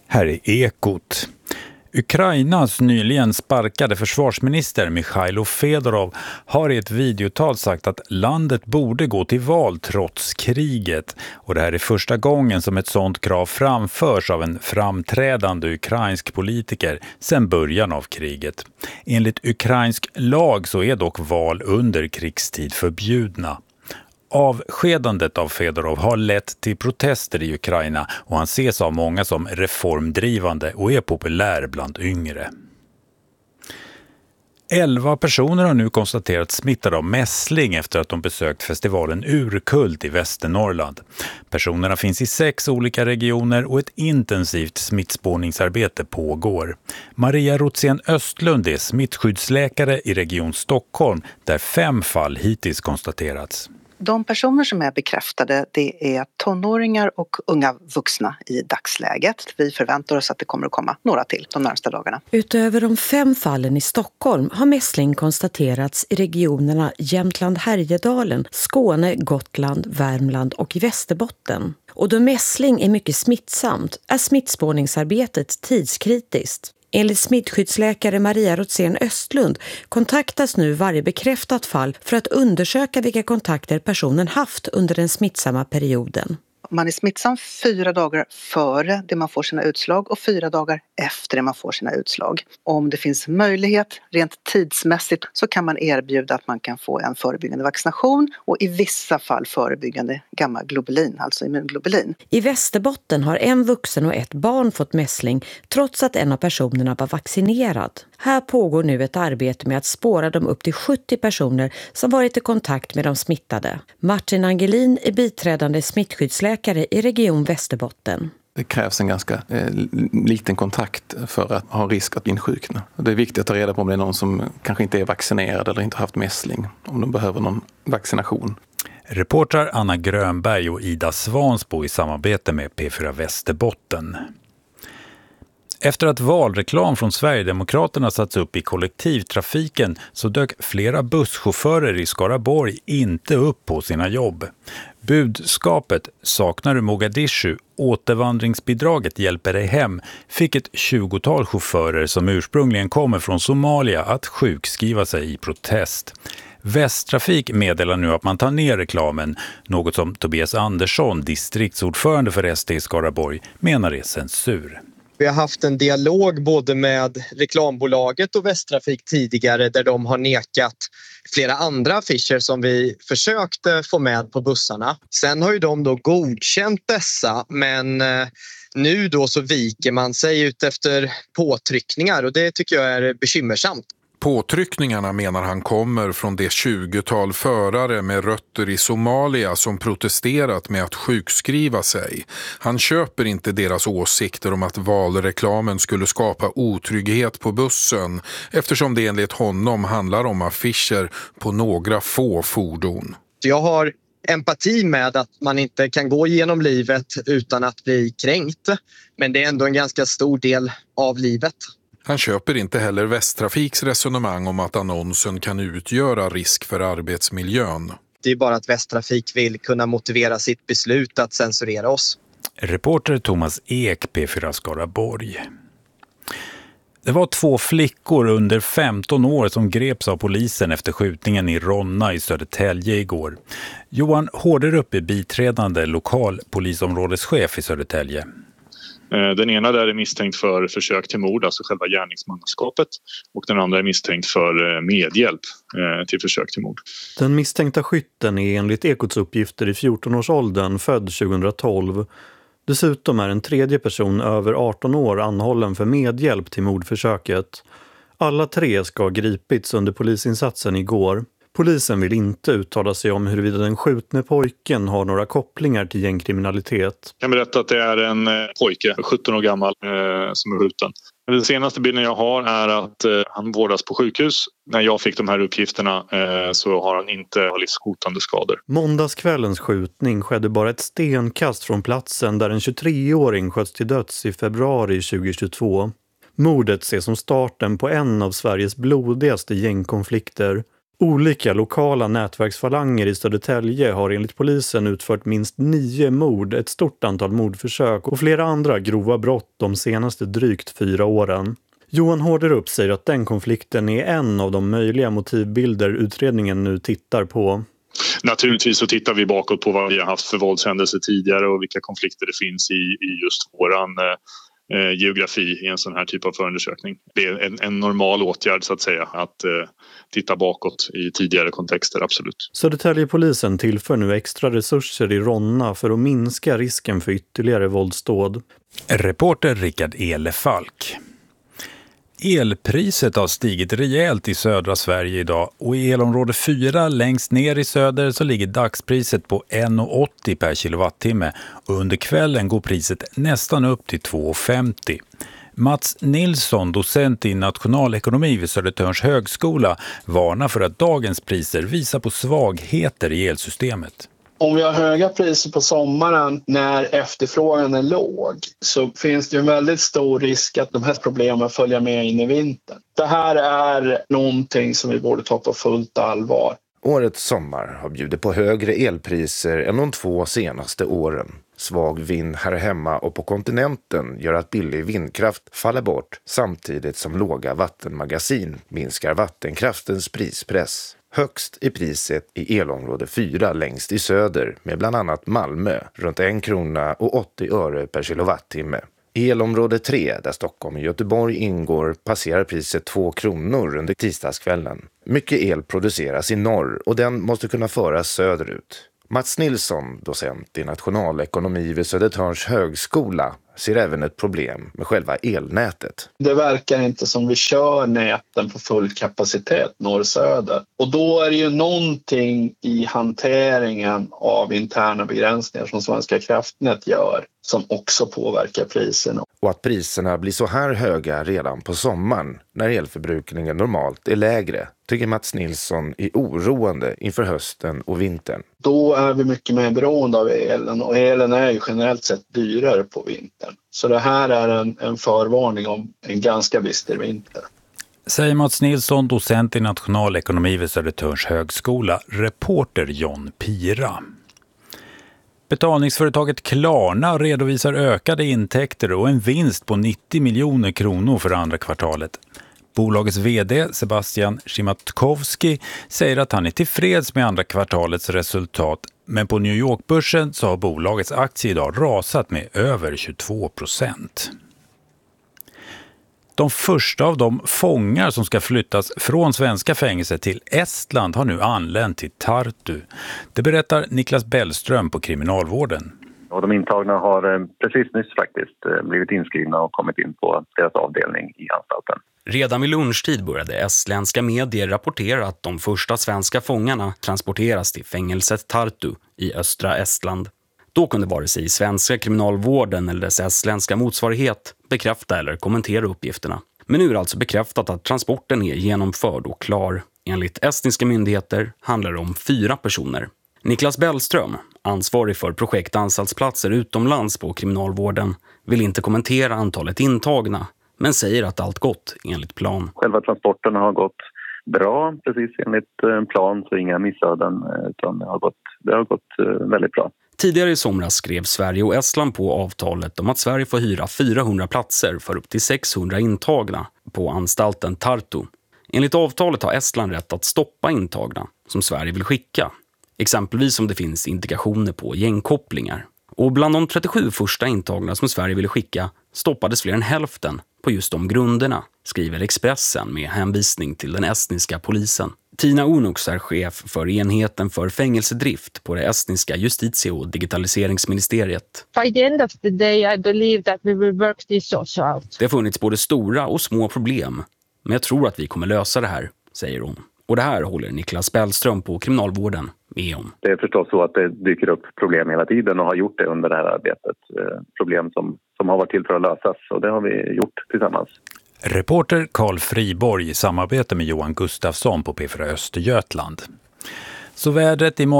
Här är Ekot. Ukrainas nyligen sparkade försvarsminister Mikhailo Fedorov har i ett videotal sagt att landet borde gå till val trots kriget. Och det här är första gången som ett sådant krav framförs av en framträdande ukrainsk politiker sedan början av kriget. Enligt ukrainsk lag så är dock val under krigstid förbjudna. Avskedandet av Fedorov har lett till protester i Ukraina och han ses av många som reformdrivande och är populär bland yngre. 11 personer har nu konstaterats smittade av mässling efter att de besökt festivalen Urkult i Västernorrland. Personerna finns i 6 olika regioner och ett intensivt smittspårningsarbete pågår. Maria Rotsén Östlund är smittskyddsläkare i Region Stockholm där 5 fall hittills konstaterats. De personer som är bekräftade, det är tonåringar och unga vuxna i dagsläget. Vi förväntar oss att det kommer att komma några till de närmaste dagarna. Utöver de 5 fallen i Stockholm har mässling konstaterats i regionerna Jämtland-Härjedalen, Skåne, Gotland, Värmland och i Västerbotten. Och då mässling är mycket smittsamt är smittspårningsarbetet tidskritiskt. Enligt smittskyddsläkare Maria Rotsén Östlund kontaktas nu varje bekräftat fall för att undersöka vilka kontakter personen haft under den smittsamma perioden. Man är smittsam 4 dagar före det man får sina utslag och 4 dagar efter det man får sina utslag. Om det finns möjlighet rent tidsmässigt så kan man erbjuda att man kan få en förebyggande vaccination och i vissa fall förebyggande gammaglobulin, alltså immunglobulin. I Västerbotten har 1 vuxen och 1 barn fått mässling trots att en av personerna var vaccinerad. Här pågår nu ett arbete med att spåra de upp till 70 personer som varit i kontakt med de smittade. Martin Angelin är biträdande smittskyddsläkare i Region Västerbotten. Det krävs en ganska liten kontakt för att ha risk att insjukna. Det är viktigt att ta reda på om det är någon som kanske inte är vaccinerad eller inte haft mässling, om de behöver någon vaccination. Reportrar Anna Grönberg och Ida Svansbo i samarbete med P4 Västerbotten. Efter att valreklam från Sverigedemokraterna satts upp i kollektivtrafiken så dök flera busschaufförer i Skaraborg inte upp på sina jobb. Budskapet "Saknar du Mogadishu? Återvandringsbidraget hjälper dig hem" fick ett 20-tal chaufförer som ursprungligen kommer från Somalia att sjukskriva sig i protest. Västtrafik meddelar nu att man tar ner reklamen, något som Tobias Andersson, distriktsordförande för SD i Skaraborg, menar är censur. Vi har haft en dialog både med reklambolaget och Västtrafik tidigare där de har nekat flera andra affischer som vi försökte få med på bussarna. Sen har ju de då godkänt dessa, men nu då så viker man sig ut efter påtryckningar och det tycker jag är bekymmersamt. Påtryckningarna menar han kommer från det 20-tal förare med rötter i Somalia som protesterat med att sjukskriva sig. Han köper inte deras åsikter om att valreklamen skulle skapa otrygghet på bussen eftersom det enligt honom handlar om affischer på några få fordon. Jag har empati med att man inte kan gå igenom livet utan att bli kränkt, men det är ändå en ganska stor del av livet. Han köper inte heller Västtrafiks resonemang om att annonsen kan utgöra risk för arbetsmiljön. Det är bara att Västtrafik vill kunna motivera sitt beslut att censurera oss. Reporter Thomas Ek, P4 Skaraborg. Det var 2 flickor under 15 år som greps av polisen efter skjutningen i Ronna i Södertälje igår. Johan Hårderup är biträdande lokalpolisområdeschef i Södertälje. Den ena där är misstänkt för försök till mord, alltså själva gärningsmannaskapet. Och den andra är misstänkt för medhjälp till försök till mord. Den misstänkta skytten är enligt Ekots uppgifter i 14-årsåldern, född 2012. Dessutom är en tredje person över 18 år anhållen för medhjälp till mordförsöket. Alla 3 ska ha gripits under polisinsatsen igår. Polisen vill inte uttala sig om huruvida den skjutne pojken har några kopplingar till gängkriminalitet. Jag kan berätta att det är en pojke, 17 år gammal, som är skjuten. Den senaste bilden jag har är att han vårdas på sjukhus. När jag fick de här uppgifterna så har han inte livshotande skador. Måndagskvällens skjutning skedde bara ett stenkast från platsen där en 23-åring sköts till döds i februari 2022. Mordet ses som starten på en av Sveriges blodigaste gängkonflikter. Olika lokala nätverksfalanger i Södertälje har enligt polisen utfört minst 9 mord, ett stort antal mordförsök och flera andra grova brott de senaste drygt 4 åren. Johan Hårderup säger att den konflikten är en av de möjliga motivbilder utredningen nu tittar på. Naturligtvis så tittar vi bakåt på vad vi har haft för våldshändelser tidigare och vilka konflikter det finns i just våran geografi i en sån här typ av förundersökning. Det är en normal åtgärd så att säga att titta bakåt i tidigare kontexter, absolut. Södertäljepolisen tillför nu extra resurser i Ronna för att minska risken för ytterligare våldsdåd. Reporter Rickard Elefalk. Elpriset har stigit rejält i södra Sverige idag och i elområde 4 längst ner i söder så ligger dagspriset på 1,80 per kilowattimme och under kvällen går priset nästan upp till 2,50. Mats Nilsson, docent i nationalekonomi vid Södertörns högskola, varnar för att dagens priser visar på svagheter i elsystemet. Om vi har höga priser på sommaren när efterfrågan är låg så finns det en väldigt stor risk att de här problemen följer med in i vintern. Det här är någonting som vi borde ta på fullt allvar. Årets sommar har bjudit på högre elpriser än de 2 senaste åren. Svag vind här hemma och på kontinenten gör att billig vindkraft faller bort samtidigt som låga vattenmagasin minskar vattenkraftens prispress. Högst är priset i elområde 4 längst i söder med bland annat Malmö runt 1 krona och 80 öre per kilowattimme. I elområde 3 där Stockholm och Göteborg ingår passerar priset 2 kronor under tisdagskvällen. Mycket el produceras i norr och den måste kunna föras söderut. Mats Nilsson, docent i nationalekonomi vid Södertörns högskola, ser även ett problem med själva elnätet. Det verkar inte som vi kör näten på full kapacitet norr-söder. Och då är det ju någonting i hanteringen av interna begränsningar som Svenska kraftnät gör som också påverkar priserna. Och att priserna blir så här höga redan på sommaren när elförbrukningen normalt är lägre tycker Mats Nilsson är oroande inför hösten och vintern. Då är vi mycket mer beroende av elen och elen är ju generellt sett dyrare på vintern. Så det här är en förvarning om en ganska bister vinter. Säger Mats Nilsson, docent i nationalekonomi vid Södertörns högskola, reporter John Pira. Betalningsföretaget Klarna redovisar ökade intäkter och en vinst på 90 miljoner kronor för andra kvartalet. Bolagets vd Sebastian Szymatkowski säger att han är tillfreds med andra kvartalets resultat, men på New York-börsen så har bolagets aktie idag rasat med över 22%. De första av de fångar som ska flyttas från svenska fängelser till Estland har nu anlänt till Tartu. Det berättar Niklas Bellström på kriminalvården. Och de intagna har precis nyss faktiskt blivit inskrivna och kommit in på deras avdelning i anstalten. Redan vid lunchtid började estländska medier rapportera att de första svenska fångarna transporteras till fängelset Tartu i östra Estland. Då kunde vare sig svenska kriminalvården eller dess estländska motsvarighet bekräfta eller kommentera uppgifterna. Men nu är det alltså bekräftat att transporten är genomförd och klar. Enligt estniska myndigheter handlar det om 4 personer. Niklas Bellström, ansvarig för projektanstaltsplatser utomlands på kriminalvården, vill inte kommentera antalet intagna, men säger att allt gått enligt plan. Själva transporten har gått bra, precis enligt plan, så inga missöden, utan det har gått väldigt bra. Tidigare i somras skrev Sverige och Estland på avtalet om att Sverige får hyra 400 platser för upp till 600 intagna på anstalten Tartu. Enligt avtalet har Estland rätt att stoppa intagna som Sverige vill skicka. Exempelvis om det finns indikationer på gängkopplingar. Och bland de 37 första intagna som Sverige ville skicka stoppades fler än hälften på just de grunderna, skriver Expressen med hänvisning till den estniska polisen. Tina Unuks är chef för enheten för fängelsedrift på det estniska justitie- och digitaliseringsministeriet. By the end of the day I believe that we will work this also out. Det har funnits både stora och små problem, men jag tror att vi kommer lösa det här, säger hon. Och det här håller Niklas Bellström på kriminalvården med om. Det är förstås så att det dyker upp problem hela tiden och har gjort det under det här arbetet. Problem som har varit till för att lösas, och det har vi gjort tillsammans. Reporter Carl Friborg i samarbete med Johan Gustafsson på P4 Östergötland. Så vädret imorgon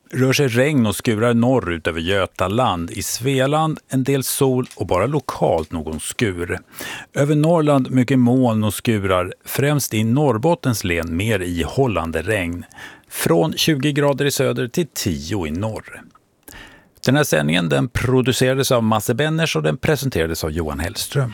Rör sig regn och skurar norrut över Götaland. I Svealand en del sol och bara lokalt någon skur. Över Norrland mycket moln och skurar, främst i Norrbottens län mer ihållande regn. Från 20 grader i söder till 10 i norr. Den här sändningen den producerades av Masse Benners och den presenterades av Johan Hellström.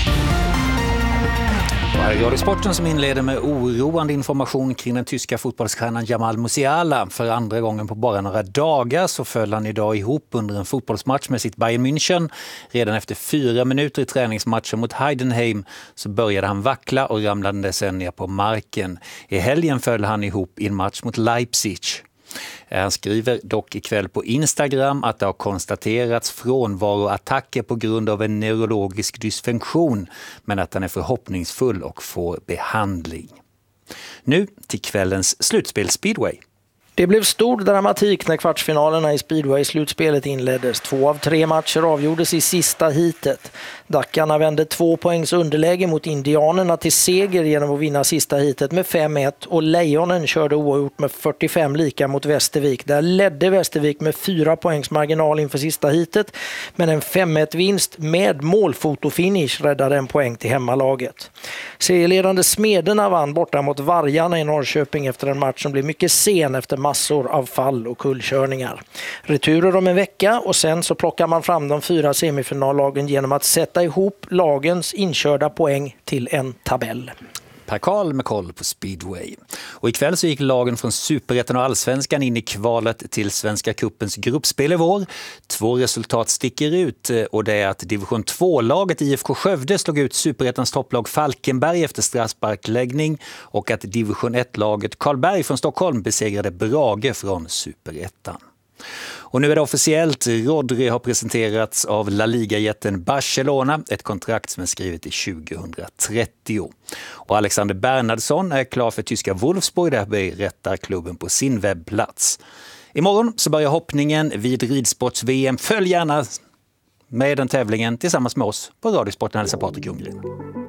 Här är Radiosporten som inleder med oroande information kring den tyska fotbollsstjärnan Jamal Musiala. För andra gången på bara några dagar så föll han idag ihop under en fotbollsmatch med sitt Bayern München. Redan efter 4 minuter i träningsmatchen mot Heidenheim så började han vackla och ramlade sen ner på marken. I helgen föll han ihop i en match mot Leipzig. Han skriver dock ikväll på Instagram att det har konstaterats frånvaroattacker på grund av en neurologisk dysfunktion, men att han är förhoppningsfull och får behandling. Nu till kvällens slutspel Speedway. Det blev stor dramatik när kvartsfinalerna i Speedway-slutspelet inleddes. 2 av 3 matcher avgjordes i sista heatet. Dackarna vände 2 poängs underläge mot indianerna till seger genom att vinna sista heatet med 5-1 och Lejonen körde oavgjort med 45 lika mot Västervik. Där ledde Västervik med 4 poängs marginal inför sista heatet, men en 5-1-vinst med målfotofinish räddade en poäng till hemmalaget. Serieledande Smederna vann borta mot Vargarna i Norrköping efter en match som blev mycket sen efter massor av fall och kullkörningar. Returer om en vecka och sen så plockar man fram de 4 semifinallagen genom att sätta ihop lagens inkörda poäng till en tabell. Per Karl med koll på Speedway. Och ikväll så gick lagen från Superettan och Allsvenskan in i kvalet till Svenska Cupens gruppspel i vår. 2 resultat sticker ut och det är att division 2-laget IFK Skövde slog ut Superettans topplag Falkenberg efter straffsparkläggning och att division 1-laget Karlberg från Stockholm besegrade Brage från Superettan. Och nu är det officiellt, Rodri har presenterats av La Liga-jätten Barcelona, ett kontrakt som är skrivet till 2030. Och Alexander Bernhardsson är klar för tyska Wolfsburg, där berättar klubben på sin webbplats. Imorgon så börjar hoppningen vid ridsports-VM. Följ gärna med den tävlingen tillsammans med oss på Radiosporten, hälsar Patrik Ljunggren.